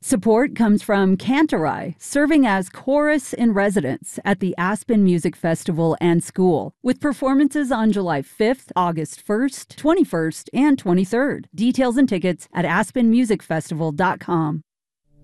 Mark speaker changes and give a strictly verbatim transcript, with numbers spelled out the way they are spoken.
Speaker 1: Support comes from Cantorai, serving as chorus in residence at the Aspen Music Festival and School, with performances on July fifth, August first, twenty-first, and twenty-third. Details and tickets at aspen music festival dot com.